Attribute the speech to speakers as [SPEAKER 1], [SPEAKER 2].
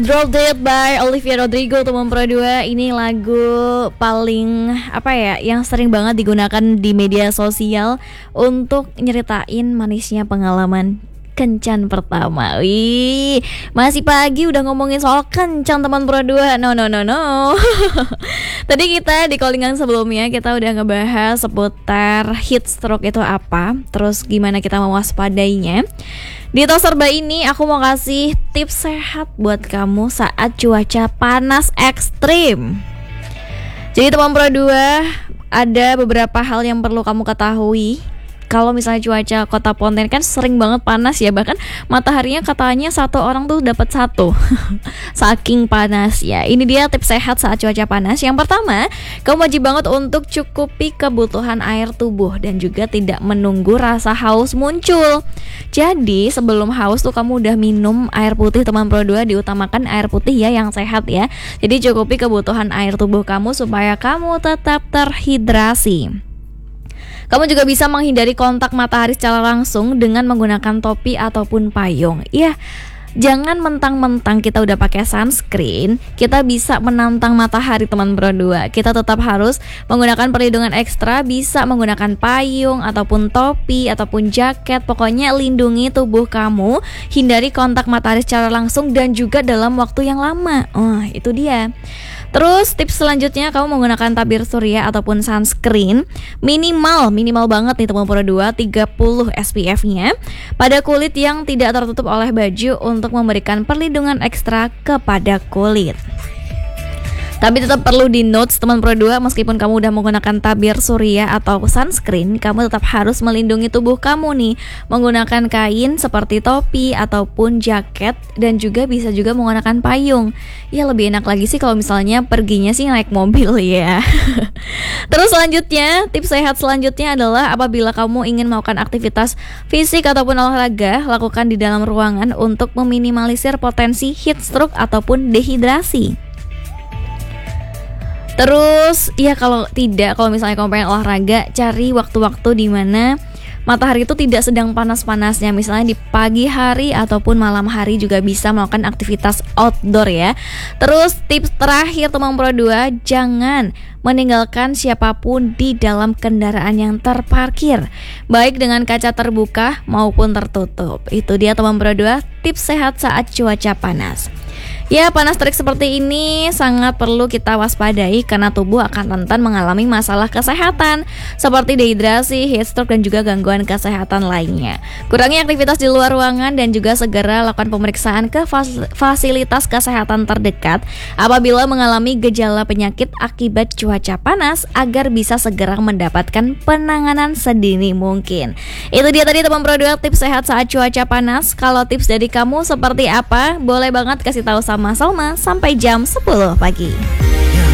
[SPEAKER 1] Drop Dead by Olivia Rodrigo teman Pro 2. Ini lagu paling yang sering banget digunakan di media sosial untuk nyeritain manisnya pengalaman kencan pertama. Wih, masih pagi udah ngomongin soal kencan teman Pro 2. No. Tadi kita di callingan sebelumnya kita udah ngebahas seputar heat stroke itu apa, terus gimana kita mewaspadainya. Di Tos Serba ini aku mau kasih tips sehat buat kamu saat cuaca panas ekstrim. Jadi teman Pro 2, ada beberapa hal yang perlu kamu ketahui. Kalau misalnya cuaca Kota Pontianak kan sering banget panas ya, bahkan mataharinya katanya satu orang tuh dapat satu. Saking panas ya. Ini dia tips sehat saat cuaca panas. Yang pertama, kamu wajib banget untuk cukupi kebutuhan air tubuh dan juga tidak menunggu rasa haus muncul. Jadi sebelum haus tuh kamu udah minum air putih teman Pro 2, diutamakan air putih ya yang sehat ya. Jadi cukupi kebutuhan air tubuh kamu supaya kamu tetap terhidrasi. Kamu juga bisa menghindari kontak matahari secara langsung dengan menggunakan topi ataupun payung. Ya, jangan mentang-mentang kita udah pakai sunscreen, kita bisa menantang matahari teman Pro 2. Kita tetap harus menggunakan perlindungan ekstra, bisa menggunakan payung ataupun topi ataupun jaket. Pokoknya lindungi tubuh kamu, hindari kontak matahari secara langsung dan juga dalam waktu yang lama. Itu dia. Terus tips selanjutnya, kamu menggunakan tabir surya ataupun sunscreen minimal banget nih teman Pro 2, 30 SPF-nya pada kulit yang tidak tertutup oleh baju untuk memberikan perlindungan ekstra kepada kulit. Tapi tetap perlu di notes teman Pro 2, meskipun kamu udah menggunakan tabir surya atau sunscreen, kamu tetap harus melindungi tubuh kamu nih, menggunakan kain seperti topi ataupun jaket, dan juga bisa juga menggunakan payung. Ya lebih enak lagi sih kalau misalnya perginya sih naik mobil ya. Terus selanjutnya, tips sehat selanjutnya adalah apabila kamu ingin melakukan aktivitas fisik ataupun olahraga, lakukan di dalam ruangan untuk meminimalisir potensi heat stroke ataupun dehidrasi. Terus ya kalau misalnya kamu pengen olahraga, cari waktu-waktu di mana matahari itu tidak sedang panas-panasnya. Misalnya di pagi hari ataupun malam hari juga bisa melakukan aktivitas outdoor ya. Terus tips terakhir teman Pro 2, jangan meninggalkan siapapun di dalam kendaraan yang terparkir, baik dengan kaca terbuka maupun tertutup. Itu dia teman Pro 2, tips sehat saat cuaca panas. Ya, panas terik seperti ini sangat perlu kita waspadai karena tubuh akan rentan mengalami masalah kesehatan seperti dehidrasi, heat stroke, dan juga gangguan kesehatan lainnya. Kurangi aktivitas di luar ruangan dan juga segera lakukan pemeriksaan ke fasilitas kesehatan terdekat apabila mengalami gejala penyakit akibat cuaca panas agar bisa segera mendapatkan penanganan sedini mungkin. Itu dia tadi teman Pro 2, tips sehat saat cuaca panas. Kalau tips dari kamu seperti apa? Boleh banget kasih tahu sama Salma sampai jam 10 pagi.